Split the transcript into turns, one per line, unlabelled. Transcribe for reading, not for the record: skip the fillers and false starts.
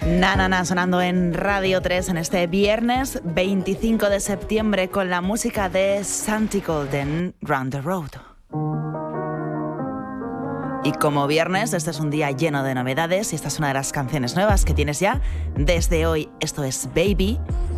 Na, na, na, sonando en Radio 3 en este viernes 25 de septiembre con la música de Santi Golden, Round the Road. Y como viernes, este es un día lleno de novedades y esta es una de las canciones nuevas que tienes ya desde hoy. Esto es Baby